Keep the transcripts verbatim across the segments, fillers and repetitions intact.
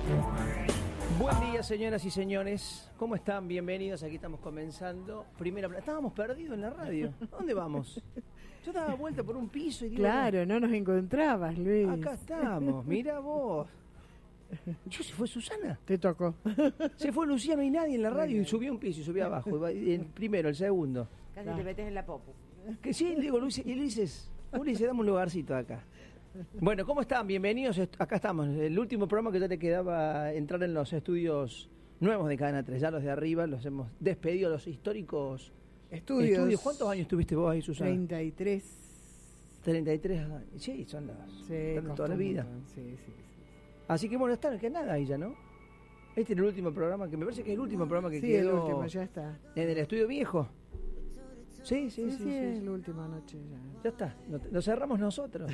Buen día, señoras y señores. ¿Cómo están? Bienvenidos. Aquí estamos comenzando. Primera plana. Estábamos perdidos en la radio. ¿Dónde vamos? Yo daba vuelta por un piso y digo, claro, no nos encontrabas, Luis. acá estamos, mira vos. Yo, se fue Susana. Te tocó. Se fue Luciano y nadie en la radio y subió un piso y subió abajo. El primero, el segundo. Casi te metes en la popu. Que sí, le digo, Luis, y Ulises, Ulises, dame un lugarcito acá. Bueno, ¿cómo están? Bienvenidos. Acá estamos. El último programa que ya te quedaba entrar en los estudios nuevos de Cadena tres. Ya los de arriba los hemos despedido, los históricos Estudios. estudios. ¿Cuántos años estuviste vos ahí, Susana? treinta y tres. treinta y tres años. Sí, son las Sí, de toda la vida. Sí, sí, sí. Así que bueno, está que nada ahí ya, ¿no? Este es el último programa, que me parece que es el último programa que Sí, quedó el último, ya está. en el estudio viejo. Sí, sí, Sí, sí. sí, sí, es sí. la última noche ya. Ya está, lo, lo cerramos nosotros.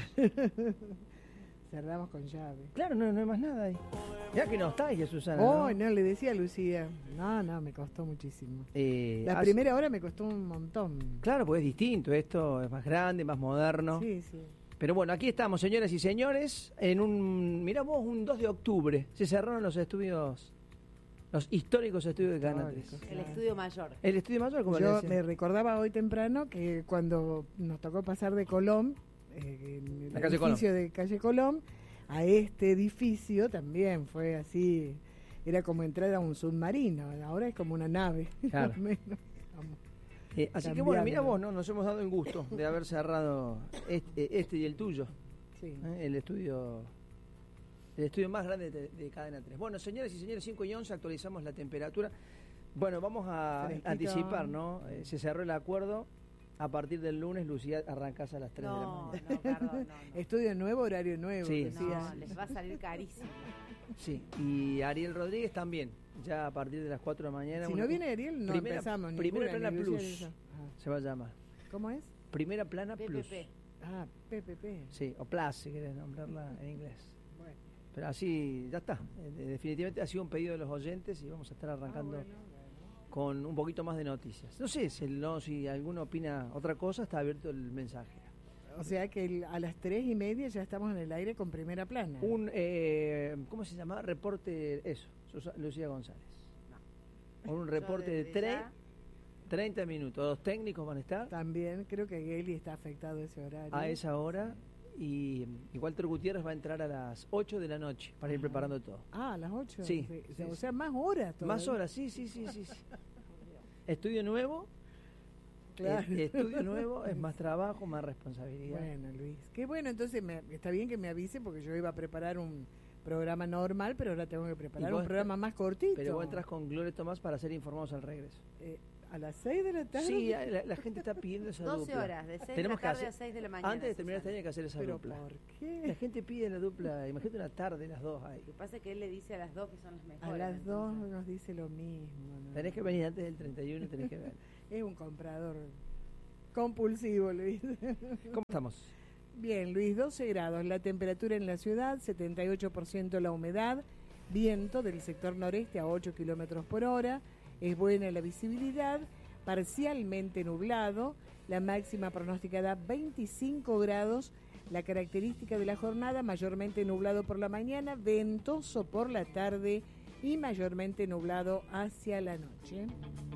Cerramos con llave. Claro, no, no hay más nada ahí. Ya que nostalgia, Susana. Oh, ¿no? no, le decía a Lucía. No, no, me costó muchísimo. Eh, La hace- primera hora me costó un montón. Claro, porque es distinto, esto es más grande, más moderno. Sí, sí. Pero bueno, aquí estamos, señoras y señores, en un, mirá vos, un dos de octubre, se cerraron los estudios, los históricos estudios de Cadena tres. Históricos. El estudio mayor. El estudio mayor, como le Yo decían. me recordaba hoy temprano que cuando nos tocó pasar de Colón, eh, en el La calle edificio de calle Colón, a este edificio también fue así, era como entrar a un submarino, ahora es como una nave. Claro. más o menos. Vamos. Eh, así que cambiando. bueno, mira vos, ¿no? Nos hemos dado el gusto de haber cerrado este, este y el tuyo, Sí. ¿eh? el estudio el estudio más grande de, de Cadena tres. Bueno, señoras y señores, cinco y once, actualizamos la temperatura. Bueno, vamos a Fresquito. anticipar, ¿no? Eh, se cerró el acuerdo. A partir del lunes, Lucía, arrancás a las tres de la No, mañana. no, perdón, no, no. Estudio nuevo, horario nuevo. Sí. decía. No, les va a salir carísimo. Sí, y Ariel Rodríguez también, ya a partir de las cuatro de la mañana. Si una- no viene Ariel, no primera, empezamos. Primera ninguna, Plana ni Lucía Plus ni yo. Ah, se va a llamar. ¿Cómo es? Primera Plana P P Plus. P. Ah, P P P. Sí, o Plus, si querés nombrarla en inglés. Bueno. Pero así, ya está. Eh, Definitivamente ha sido un pedido de los oyentes y vamos a estar arrancando Ah, bueno, bueno. con un poquito más de noticias. No sé si, no, si alguno opina otra cosa, está abierto el mensaje. O sea que el- a las tres y media ya estamos en el aire con primera plana. Un, eh, ¿cómo se llama? Reporte, eso, Susa- Lucía González. Un Yo reporte de desde tre- ya- treinta minutos. Los técnicos van a estar También creo que Geli está afectado ese horario. a esa hora y mm, Walter Gutiérrez va a entrar a las ocho de la noche para ir Ajá. preparando todo. Ah, a las ocho. Sí, Sí, sí, o sí. sea, más horas todavía. Más horas, sí, sí, sí, sí. sí. Estudio nuevo, Claro. eh, estudio nuevo es más trabajo, más responsabilidad. Bueno, Luis. Qué bueno, entonces me- está bien que me avise porque yo iba a preparar un programa normal, pero ahora tengo que Y preparar vos un programa más cortito. Pero vos entras con Gloria Tomás para ser informados al regreso. Eh, a las seis de la tarde. Sí, la, la gente está pidiendo esa doce dupla. horas, de seis de Tenemos la que tarde hacer- a seis de la mañana. Antes de terminar este Susana. año hay que hacer esa ¿Pero dupla. por La qué? gente pide la dupla, imagínate una tarde, las dos ahí. Lo que pasa es que él le dice a las dos que son las mejores. A las dos entonces. nos dice lo mismo. ¿no? Tenés que venir antes del treinta y uno, tenés que ver. Es un comprador compulsivo, Luis. ¿Cómo estamos? Bien, Luis, doce grados, la temperatura en la ciudad, setenta y ocho por ciento la humedad, viento del sector noreste a ocho kilómetros por hora, es buena la visibilidad, parcialmente nublado, la máxima pronosticada veinticinco grados, la característica de la jornada mayormente nublado por la mañana, ventoso por la tarde y mayormente nublado hacia la noche.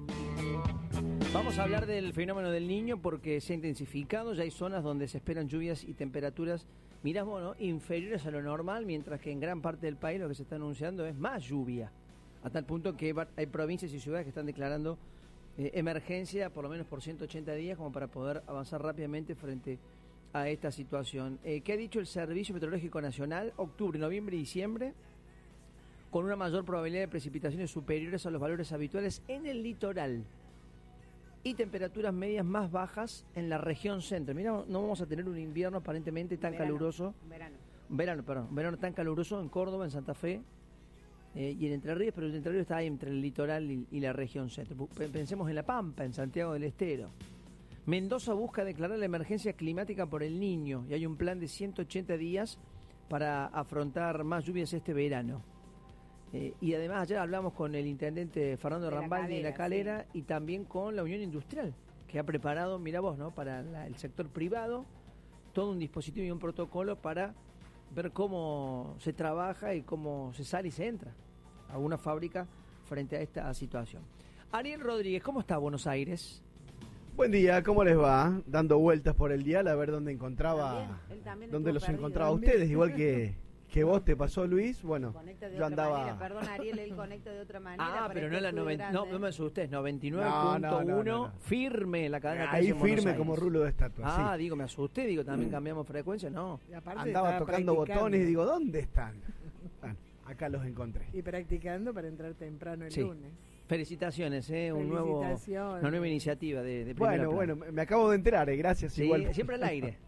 Vamos a hablar del fenómeno del niño porque se ha intensificado, ya hay zonas donde se esperan lluvias y temperaturas, mirás vos, ¿no?, inferiores a lo normal, mientras que en gran parte del país lo que se está anunciando es más lluvia, a tal punto que va- hay provincias y ciudades que están declarando eh, emergencia por lo menos por ciento ochenta días como para poder avanzar rápidamente frente a esta situación. Eh, ¿Qué ha dicho el Servicio Meteorológico Nacional? Octubre, noviembre y diciembre, con una mayor probabilidad de precipitaciones superiores a los valores habituales en el litoral y temperaturas medias más bajas en la región centro. Mira, no vamos a tener un invierno aparentemente tan Verano, caluroso, Verano. verano, perdón, verano tan caluroso en Córdoba, en Santa Fe eh, y en Entre Ríos, pero el Entre Ríos está ahí entre el litoral y, y la región centro. P- Pensemos en La Pampa, en Santiago del Estero. Mendoza busca declarar la emergencia climática por el Niño y hay un plan de ciento ochenta días para afrontar más lluvias este verano. Eh, y además ayer hablamos con el intendente Fernando De la Rambaldi de La Calera, Calera y también con la Unión Industrial, que ha preparado, mira vos, ¿no?, para la- el sector privado todo un dispositivo y un protocolo para ver cómo se trabaja y cómo se sale y se entra a una fábrica frente a esta situación. Ariel Rodríguez, ¿cómo está Buenos Aires? Buen día, ¿cómo les va? Dando vueltas por el dial a ver dónde encontraba, También, él también dónde estuvo los perdido. encontraba a ustedes, igual que, que vos te pasó, Luis. Bueno, Conecta de yo otra andaba... manera. Perdón, Ariel, él conecta de otra manera. Ah, para pero este no la estudio noven- no, grande. no me asustes, noventa y nueve No, punto no, no, uno, no, no. firme en la cadena de Ahí atención en Buenos firme Aires. como rulo de estatua, Ah, sí. digo, me asusté, digo, también cambiamos frecuencia, no. Y aparte Andaba estaba tocando practicando. botones y digo, ¿dónde están? Están, acá los encontré. Y practicando para entrar temprano el Sí. lunes. Felicitaciones, eh, un nuevo, Felicitaciones. una nueva iniciativa de, de primera Bueno, plana. bueno, me acabo de enterar, eh, gracias. Sí, igual. siempre al aire.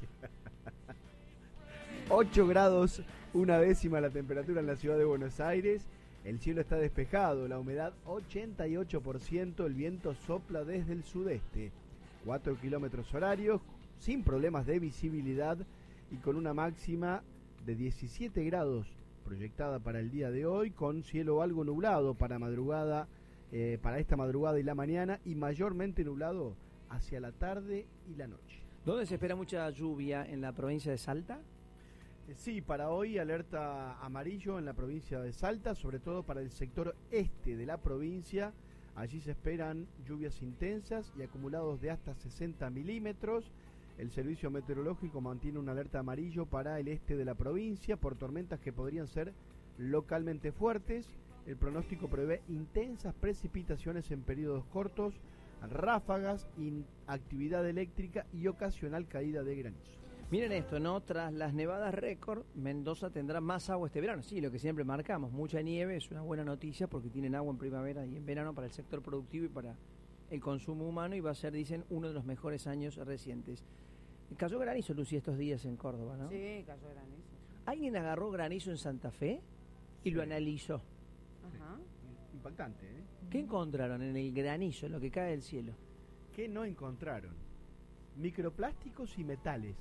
ocho grados, una décima la temperatura en la ciudad de Buenos Aires. El cielo está despejado, la humedad ochenta y ocho por ciento, el viento sopla desde el sudeste. cuatro kilómetros horarios, sin problemas de visibilidad y con una máxima de diecisiete grados proyectada para el día de hoy, con cielo algo nublado para madrugada, eh, para esta madrugada y la mañana, y mayormente nublado hacia la tarde y la noche. ¿Dónde se espera mucha lluvia? ¿En la provincia de Salta? Eh, Sí, para hoy alerta amarillo en la provincia de Salta, sobre todo para el sector este de la provincia. Allí se esperan lluvias intensas y acumulados de hasta sesenta milímetros. El servicio meteorológico mantiene una alerta amarillo para el este de la provincia por tormentas que podrían ser localmente fuertes. El pronóstico prevé intensas precipitaciones en periodos cortos, ráfagas, actividad eléctrica y ocasional caída de granizo. Miren esto, ¿no? Tras las nevadas récord, Mendoza tendrá más agua este verano. Sí, lo que siempre marcamos, mucha nieve es una buena noticia porque tienen agua en primavera y en verano para el sector productivo y para el consumo humano, y va a ser, dicen, uno de los mejores años recientes. Cayó granizo, Lucy, estos días en Córdoba, ¿no? Sí, cayó granizo. ¿Alguien agarró granizo en Santa Fe y Sí. lo analizó? Ajá. Impactante, ¿eh? ¿Qué encontraron en el granizo, en lo que cae del cielo? ¿Qué no encontraron? Microplásticos y metales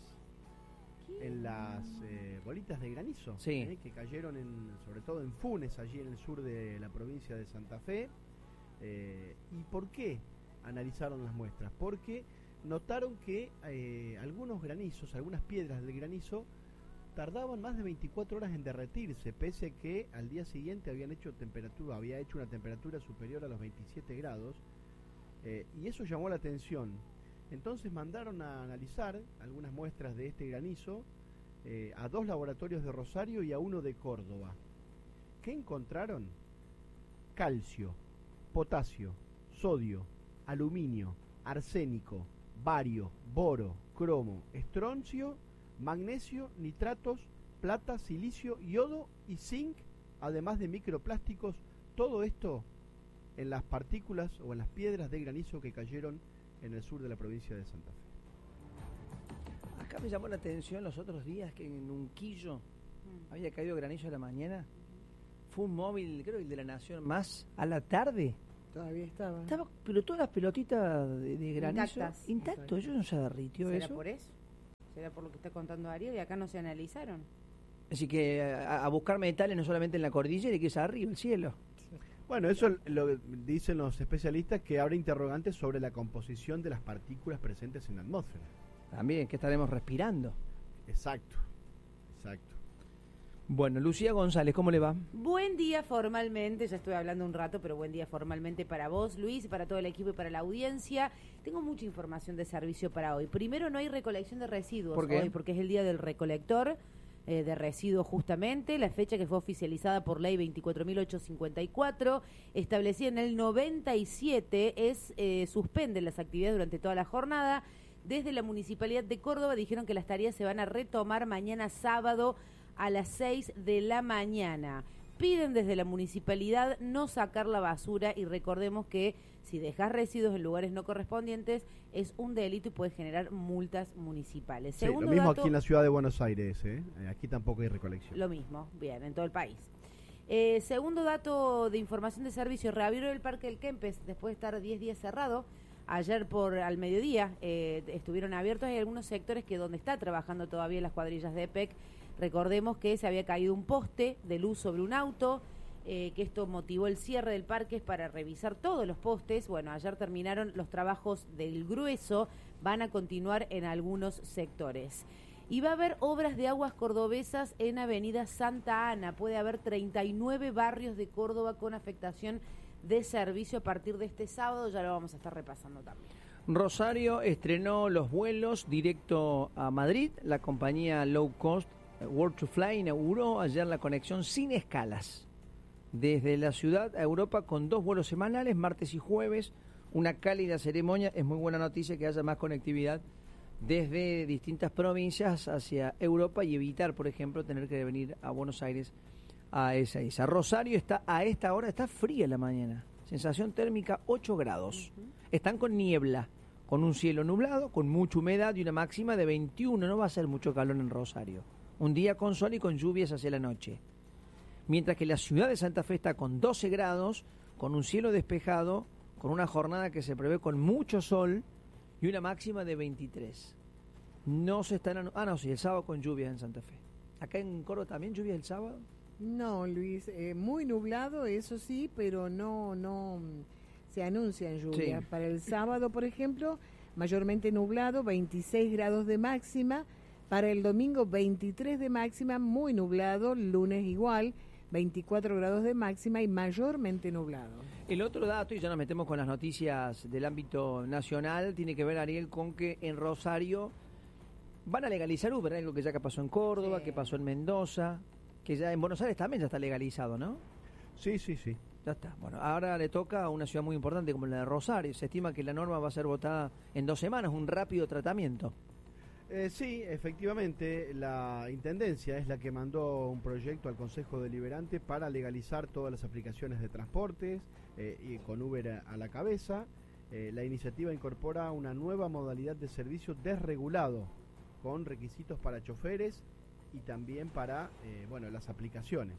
en las eh, bolitas de granizo, Sí. eh, que cayeron en, sobre todo en Funes, allí en el sur de la provincia de Santa Fe. Eh, ¿Y por qué analizaron las muestras? Porque notaron que eh, algunos granizos, algunas piedras del granizo, tardaban más de veinticuatro horas en derretirse, pese que al día siguiente habían hecho temperatura, había hecho una temperatura superior a los veintisiete grados, eh, y eso llamó la atención. Entonces mandaron a analizar algunas muestras de este granizo eh, a dos laboratorios de Rosario y a uno de Córdoba. ¿Qué encontraron? Calcio, potasio, sodio, aluminio, arsénico, bario, boro, cromo, estroncio, magnesio, nitratos, plata, silicio, yodo y zinc, además de microplásticos. Todo esto en las partículas o en las piedras de granizo que cayeron en el sur de la provincia de Santa Fe. Acá me llamó la atención los otros días que en Unquillo Mm. había caído granizo a la mañana. Fue un móvil, creo que el de la Nación Más, a la tarde. Todavía estaba. Estaba, pero todas las pelotitas de, de granizo Intactas. intacto. Yo no se derritió ¿Será eso. por eso? ¿Será por lo que está contando Ariel? Y acá no se analizaron. Así que a, a buscar metales no solamente en la cordillera, y que es arriba, el cielo. Bueno, eso lo dicen los especialistas, que habrá interrogantes sobre la composición de las partículas presentes en la atmósfera. También, que estaremos respirando. Exacto, exacto. Bueno, Lucía González, ¿cómo le va? Buen día formalmente, ya estuve hablando un rato, pero buen día formalmente para vos, Luis, y para todo el equipo y para la audiencia. Tengo mucha información de servicio para hoy. Primero, no hay recolección de residuos ¿Por qué? hoy, porque es el día del recolector eh, de residuos justamente, la fecha que fue oficializada por ley veinticuatro mil ochocientos cincuenta y cuatro, establecida en el noventa y siete, es eh, suspenden las actividades durante toda la jornada. Desde la Municipalidad de Córdoba dijeron que las tareas se van a retomar mañana sábado a las seis de la mañana. Piden desde la municipalidad no sacar la basura y recordemos que si dejas residuos en lugares no correspondientes es un delito y puede generar multas municipales. Sí, Segundo lo mismo dato, aquí en la ciudad de Buenos Aires, ¿eh? Aquí tampoco hay recolección. lo mismo, bien, en todo el país. Eh, segundo dato de información de servicio, reabrieron el Parque del Kempes después de estar diez días cerrado. Ayer por al mediodía eh, estuvieron abiertos. Hay algunos sectores que donde está trabajando todavía las cuadrillas de E P E C. Recordemos que se había caído un poste de luz sobre un auto, eh, que esto motivó el cierre del parque para revisar todos los postes. Bueno, ayer terminaron los trabajos del grueso, van a continuar en algunos sectores. Y va a haber obras de aguas cordobesas en Avenida Santa Ana. Puede haber treinta y nueve barrios de Córdoba con afectación de servicio a partir de este sábado. Ya lo vamos a estar repasando también. Rosario estrenó los vuelos directo a Madrid. La compañía low cost World to Fly inauguró ayer la conexión sin escalas desde la ciudad a Europa con dos vuelos semanales, martes y jueves. Una cálida ceremonia. Es muy buena noticia que haya más conectividad desde distintas provincias hacia Europa y evitar, por ejemplo, tener que venir a Buenos Aires a esa isla. Rosario está a esta hora, está fría la mañana. Sensación térmica ocho grados. Uh-huh. Están con niebla, con un cielo nublado, con mucha humedad y una máxima de veintiuno. No va a ser mucho calor en Rosario. Un día con sol y con lluvias hacia la noche. Mientras que la ciudad de Santa Fe está con doce grados, con un cielo despejado, con una jornada que se prevé con mucho sol y una máxima de veintitrés. No se están... Ah, no, sí, el sábado con lluvias en Santa Fe. ¿Acá en Córdoba también lluvia el sábado? No, Luis, eh, muy nublado, eso sí, pero no no se anuncian lluvias. Sí. Para el sábado, por ejemplo, mayormente nublado, veintiséis grados de máxima. Para el domingo, veintitrés de máxima, muy nublado. Lunes igual, veinticuatro grados de máxima y mayormente nublado. El otro dato, y ya nos metemos con las noticias del ámbito nacional, tiene que ver, Ariel, con que en Rosario van a legalizar Uber, algo que ya que pasó en Córdoba, sí. que pasó en Mendoza, que ya en Buenos Aires también ya está legalizado, ¿no? Sí, sí, sí. Ya está. Bueno, ahora le toca a una ciudad muy importante como la de Rosario. Se estima que la norma va a ser votada en dos semanas, un rápido tratamiento. Eh, sí, efectivamente, la Intendencia es la que mandó un proyecto al Consejo Deliberante para legalizar todas las aplicaciones de transportes eh, y con Uber a, a la cabeza. Eh, la iniciativa incorpora una nueva modalidad de servicio desregulado con requisitos para choferes y también para eh, bueno, las aplicaciones.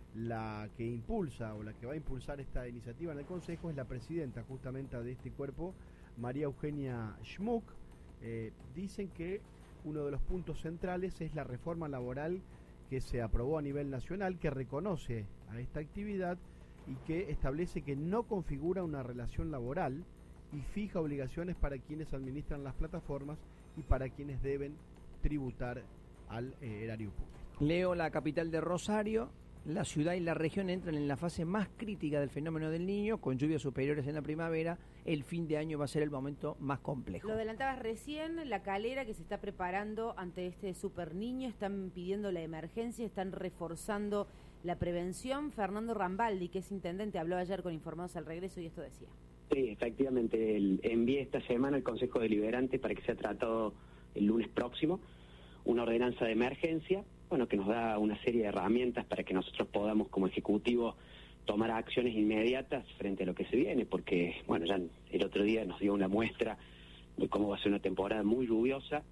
La que impulsa o la que va a impulsar esta iniciativa en el Consejo es la presidenta justamente de este cuerpo, María Eugenia Schmuck. Eh, dicen que uno de los puntos centrales es la reforma laboral que se aprobó a nivel nacional, que reconoce a esta actividad y que establece que no configura una relación laboral y fija obligaciones para quienes administran las plataformas y para quienes deben tributar al eh, erario público. Leo, la capital de Rosario. La ciudad y la región entran en la fase más crítica del fenómeno del Niño, con lluvias superiores en la primavera. El fin de año va a ser el momento más complejo. Lo adelantabas recién, La Calera, que se está preparando ante este super niño, están pidiendo la emergencia, están reforzando la prevención. Fernando Rambaldi, que es intendente, habló ayer con Informados al Regreso y esto decía. Sí, efectivamente, el, envié esta semana al Consejo Deliberante para que sea tratado el lunes próximo una ordenanza de emergencia, bueno, que nos da una serie de herramientas para que nosotros podamos como Ejecutivo tomar acciones inmediatas frente a lo que se viene, porque, bueno, ya el otro día nos dio una muestra de cómo va a ser una temporada muy lluviosa,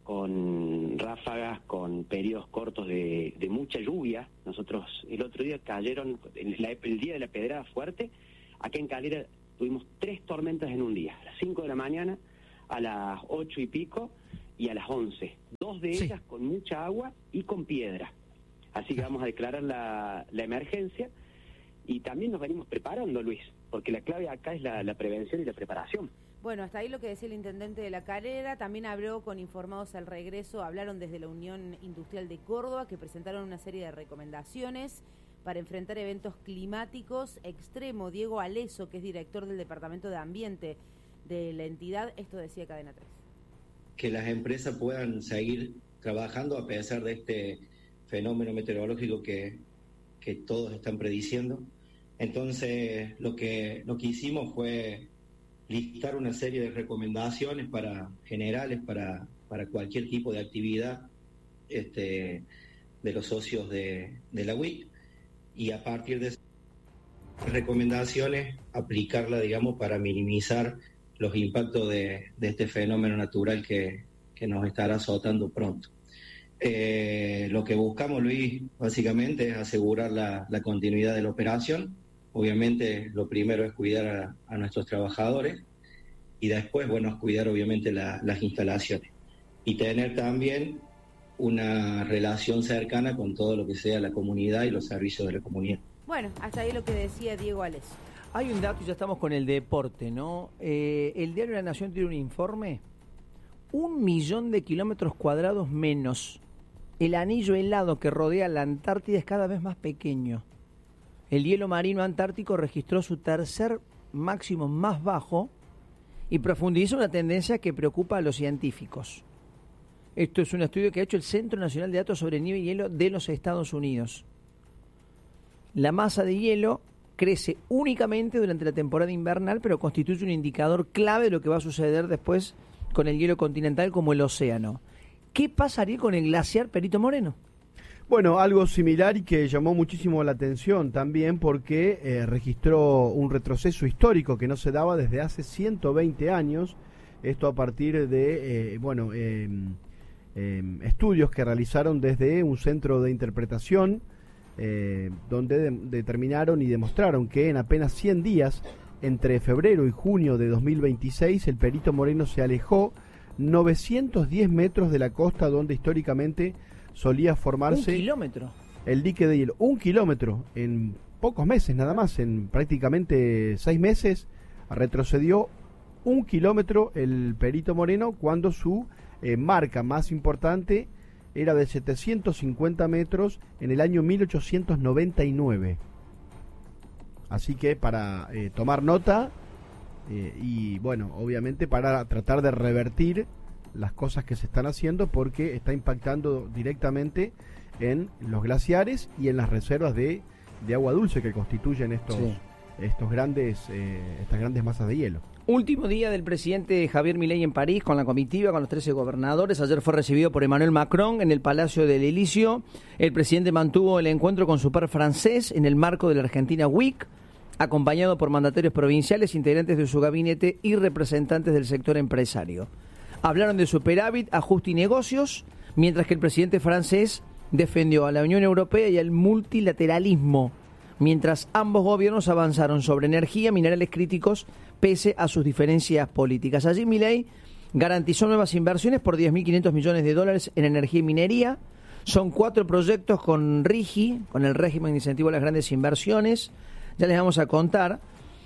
con ráfagas, con periodos cortos de, de mucha lluvia. Nosotros el otro día cayeron, el, la, el día de la pedrada fuerte, acá en Calera tuvimos tres tormentas en un día, a las cinco de la mañana, a las ocho y pico y a las once. Dos de ellas sí. con mucha agua y con piedra. Así que vamos a declarar la, la emergencia y también nos venimos preparando, Luis, porque la clave acá es la, la prevención y la preparación. Bueno, hasta ahí lo que decía el intendente de La Calera. También habló con Informados al Regreso, hablaron desde la Unión Industrial de Córdoba, que presentaron una serie de recomendaciones para enfrentar eventos climáticos extremos. Diego Aleso, que es director del Departamento de Ambiente de la entidad, esto decía Cadena tres. Que las empresas puedan seguir trabajando a pesar de este fenómeno meteorológico que, que todos están prediciendo. Entonces, lo que, lo que hicimos fue listar una serie de recomendaciones para generales para, para cualquier tipo de actividad este, de los socios de, de la U I C, y a partir de esas recomendaciones aplicarla, digamos, para minimizar los impactos de, de este fenómeno natural que, que nos estará azotando pronto. Eh, lo que buscamos, Luis, básicamente es asegurar la, la continuidad de la operación. Obviamente lo primero es cuidar a, a nuestros trabajadores y después, bueno, cuidar obviamente la, las instalaciones y tener también una relación cercana con todo lo que sea la comunidad y los servicios de la comunidad. Bueno, hasta ahí lo que decía Diego Aleso. Hay un dato y ya estamos con el deporte, ¿no? Eh, el diario La Nación tiene un informe, un millón de kilómetros cuadrados menos. El anillo helado que rodea la Antártida es cada vez más pequeño. El hielo marino antártico registró su tercer máximo más bajo y profundiza una tendencia que preocupa a los científicos. Esto es un estudio que ha hecho el Centro Nacional de Datos sobre Nieve y Hielo de los Estados Unidos. La masa de hielo crece únicamente durante la temporada invernal, pero constituye un indicador clave de lo que va a suceder después con el hielo continental como el océano. ¿Qué pasaría con el glaciar Perito Moreno? Bueno, algo similar y que llamó muchísimo la atención también porque eh, registró un retroceso histórico que no se daba desde hace ciento veinte años. Esto a partir de, eh, bueno, eh, eh, estudios que realizaron desde un centro de interpretación eh, donde de, determinaron y demostraron que en apenas cien días, entre febrero y junio de dos mil veintiséis, el Perito Moreno se alejó novecientos diez metros de la costa donde históricamente solía formarse un kilómetro. El dique de hielo. Un kilómetro en pocos meses nada más, en prácticamente seis meses, retrocedió un kilómetro el Perito Moreno cuando su eh, marca más importante era de setecientos cincuenta metros en el año mil ochocientos noventa y nueve. Así que para eh, tomar nota eh, y bueno, obviamente para tratar de revertir las cosas que se están haciendo porque está impactando directamente en los glaciares y en las reservas de, de agua dulce que constituyen estos, sí. estos grandes, eh, estas grandes masas de hielo. Último día del presidente Javier Milei en París con la comitiva, con los trece gobernadores. Ayer fue recibido por Emmanuel Macron en el Palacio del Elíseo. El presidente mantuvo el encuentro con su par francés en el marco de la Argentina Week, acompañado por mandatarios provinciales, integrantes de su gabinete y representantes del sector empresario. Hablaron de superávit, ajuste y negocios, mientras que el presidente francés defendió a la Unión Europea y al multilateralismo, mientras ambos gobiernos avanzaron sobre energía, minerales críticos, pese a sus diferencias políticas. Allí Milei garantizó nuevas inversiones por diez mil quinientos millones de dólares en energía y minería. Son cuatro proyectos con RIGI, con el régimen de incentivo a las grandes inversiones. Ya les vamos a contar.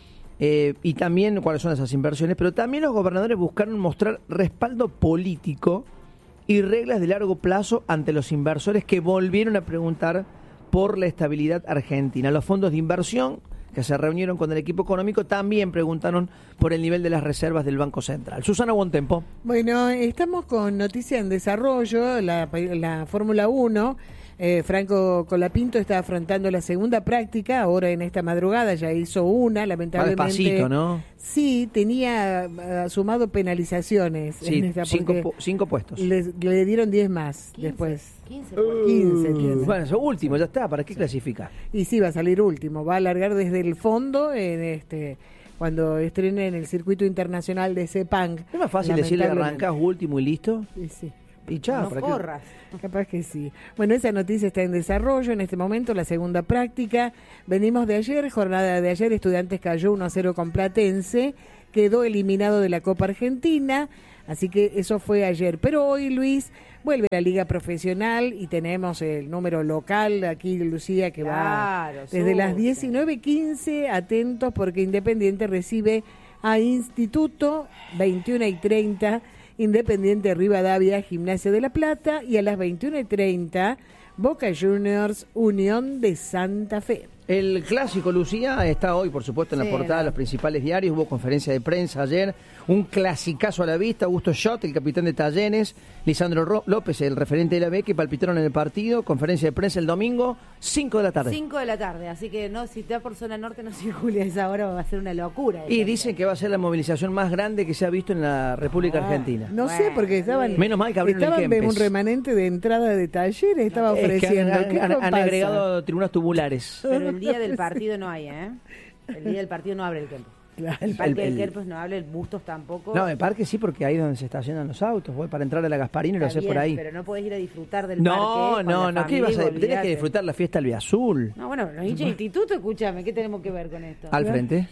Eh, y también cuáles son esas inversiones, pero también los gobernadores buscaron mostrar respaldo político y reglas de largo plazo ante los inversores que volvieron a preguntar por la estabilidad argentina. Los fondos de inversión que se reunieron con el equipo económico también preguntaron por el nivel de las reservas del Banco Central. Susana Bontempo. Bueno, estamos con noticia en desarrollo, la, la Fórmula uno. Eh, Franco Colapinto está afrontando la segunda práctica, ahora en esta madrugada ya hizo una, lamentablemente. Va despacito, ¿no? Sí, tenía uh, sumado penalizaciones. Sí, en esta cinco, pu- cinco puestos. Le, le dieron diez más quince, después. quince, uh, quince tiene. Bueno, eso último, ya está, ¿para qué sí. clasificar? Y sí, va a salir último, va a alargar desde el fondo en este cuando estrene en el circuito internacional de Sepang. ¿Es más fácil decirle arrancas último y listo? Sí, sí. Y chao, no ¿para corras. Qué? Capaz que sí. Bueno, esa noticia está en desarrollo en este momento, la segunda práctica. Venimos de ayer, jornada de ayer, Estudiantes cayó uno a cero con Platense, quedó eliminado de la Copa Argentina, así que eso fue ayer. Pero hoy, Luis, vuelve la Liga Profesional y tenemos el número local aquí, Lucía, que claro, va desde las diecinueve quince, atentos porque Independiente recibe a Instituto, veintiuna y treinta, Independiente Rivadavia, Gimnasia de la Plata, y a las veintiuna y treinta, Boca Juniors, Unión de Santa Fe. El clásico, Lucía, está hoy, por supuesto, en sí, la portada de los principales diarios. Hubo conferencia de prensa ayer. Un clasicazo a la vista. Augusto Schott, el capitán de Talleres. Lisandro Ro- López, el referente de la B, que palpitaron en el partido. Conferencia de prensa el domingo, cinco de la tarde. cinco de la tarde. Así que no, si te va por zona norte, no circule a esa hora, va a ser una locura. Y dicen que va a ser la movilización más grande que se ha visto en la República Ah, Argentina. No bueno, sé, porque estaban... Menos mal que abrieron el Estaban Kempes. un remanente de entrada de Talleres, estaba Es que ofreciendo. han, ¿Qué han- han pasa? agregado tribunas tubulares. Pero el día del partido no hay, ¿eh? El día del partido no abre el Kempes. Claro. El parque El- del el- Kempes no abre, el Bustos tampoco. No, en parque sí, porque ahí es donde se estacionan los autos. Voy para entrar a la Gasparina y lo Está haces por bien, ahí. Pero no podés ir a disfrutar del No, parque. con no, la no, ¿qué familia ibas y a Tenés olvidate. que disfrutar la fiesta albiazul. No, bueno, los hinchas del instituto, escúchame, ¿qué tenemos que ver con esto? Al frente.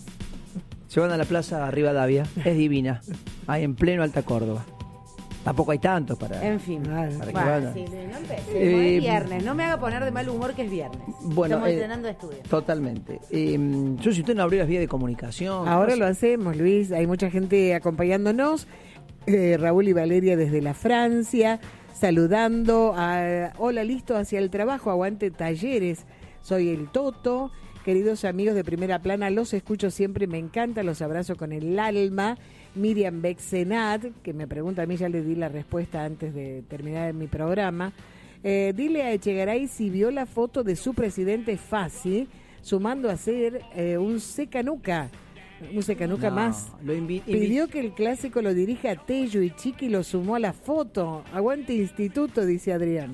Se van a la plaza Rivadavia. Es divina. Ahí en pleno Alta Córdoba. Tampoco hay tantos para... En fin. Claro. Para que Bueno, vayan. sí, no empecemos, Eh, es viernes. No me haga poner de mal humor que es viernes. Bueno, Estamos eh, entrenando de estudio. Totalmente. Eh, yo, si usted no abrió las vías de comunicación... Ahora no sé. lo hacemos, Luis. Hay mucha gente acompañándonos. Eh, Raúl y Valeria desde la Francia, saludando a hola, listo hacia el trabajo, aguante Talleres, soy el Toto. Queridos amigos de Primera Plana, los escucho siempre, me encanta, los abrazo con el alma. Miriam Bexenat, que me pregunta, a mí ya le di la respuesta antes de terminar mi programa. Eh, dile a Echegaray si vio la foto de su presidente Fassi, sumando a ser eh, un secanuca. Un secanuca No, más. lo invi- Pidió invi- que el clásico lo dirija a Tello y Chiqui lo sumó a la foto. Aguante instituto, dice Adrián.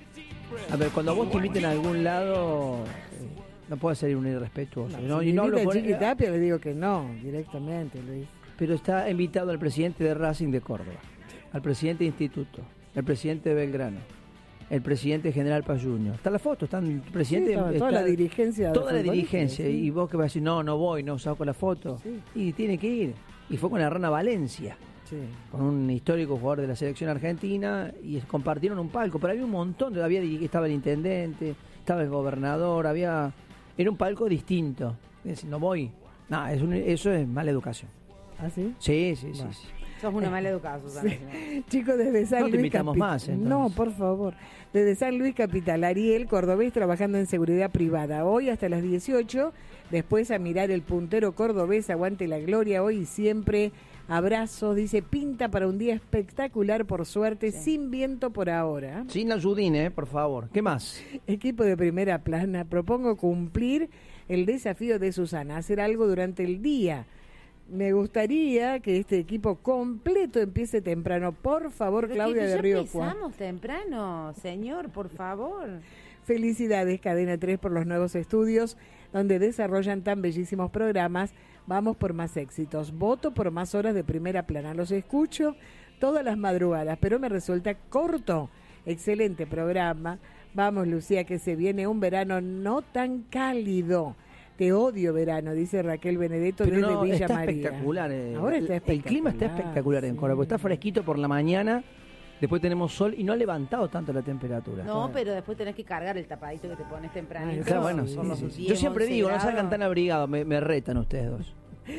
A ver, cuando a vos te inviten a algún lado, eh, no puede ser un irrespetuoso. No, Si y no me hablo invita por- Chiqui Tapia, le digo que no, directamente, Luis. Pero está invitado al presidente de Racing de Córdoba, al presidente de Instituto, el presidente de Belgrano, el presidente general Paz Junior. Está la foto, están el presidente, Sí, estaba está- toda la dirigencia. toda la futbolística, dirigencia. sí. Y vos que vas a decir, no, no voy, no saco la foto. Sí. Y tiene que ir. Y fue con la Rana Valencia, Sí. con un histórico jugador de la selección argentina, y compartieron un palco. Pero había un montón, de, había estaba el intendente, estaba el gobernador, había era un palco distinto. Es decir, no voy. No, es un- eso es mala educación. ¿Ah, sí? Sí, sí, sí. Bueno. sí. Sos una mala educada, Susana. Chicos, desde San No te Luis invitamos Capi- más, entonces. No, por favor. Desde San Luis Capital, Ariel Cordobés trabajando en seguridad privada. Hoy hasta las dieciocho, después a mirar el puntero cordobés, aguante la gloria, hoy y siempre. Abrazos, dice, pinta para un día espectacular, por suerte, sin viento por ahora. Sin ayudín, eh, por favor. ¿Qué más? Equipo de Primera Plana, propongo cumplir el desafío de Susana, hacer algo durante el día. Me gustaría que este equipo completo empiece temprano. Por favor, Pero Claudia que de ya Río empezamos temprano, señor, por favor. Felicidades, Cadena tres, por los nuevos estudios, donde desarrollan tan bellísimos programas. Vamos por más éxitos. Voto por más horas de Primera Plana. Los escucho todas las madrugadas, pero me resulta corto. Excelente programa. Vamos, Lucía, que se viene un verano no tan cálido. Te odio verano, dice Raquel Benedetto Pero desde no, Villa está María. espectacular. eh. Ahora está El- El clima está espectacular, espectacular en sí. Córdoba. Está fresquito por la mañana, después tenemos sol y no ha levantado tanto la temperatura. No, pero después tenés que cargar el tapadito que te pones temprano. Ah, Claro, bueno, sí, sí, por los sí, sí. diez, Yo siempre once digo, no grados. salgan tan abrigados, me, me retan ustedes dos.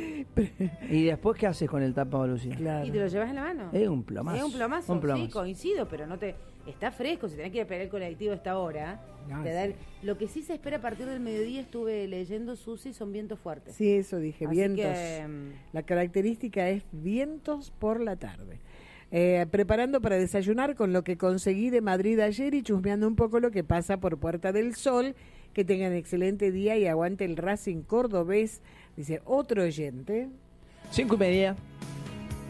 ¿Y después qué haces con el tapa, Lucía? Claro. ¿Y te lo llevas en la mano? Es un plomazo. Es un plomazo, un plomazo. sí, coincido, pero no te... Está fresco, si tenés que ir a pegar el colectivo a esta hora. No, te da sí. el- Lo que sí se espera a partir del mediodía, estuve leyendo, Susi, son vientos fuertes. Sí, eso dije, Así vientos. que, mm, La característica es vientos por la tarde. Eh, preparando para desayunar con lo que conseguí de Madrid ayer y chusmeando un poco lo que pasa por Puerta del Sol. Que tengan excelente día y aguante el Racing cordobés, dice otro oyente. Cinco y media.